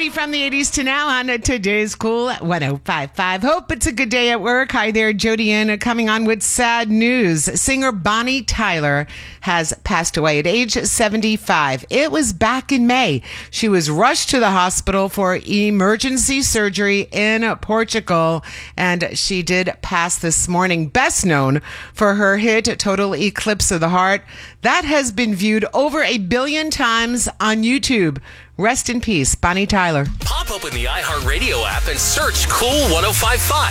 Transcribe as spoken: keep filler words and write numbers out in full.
Party from the eighties to now on today's Cool one oh five point five. Hope it's a good day at work. Hi there, Jody Ann coming on with sad news. Singer Bonnie Tyler has passed away at age seventy-five. It was back in May. She was rushed to the hospital for emergency surgery in Portugal, and she did pass this morning. Best known for her hit Total Eclipse of the Heart. That has been viewed over a billion times on YouTube. Rest in peace, Bonnie Tyler. Pop open the iHeartRadio app and search Cool one oh five point five.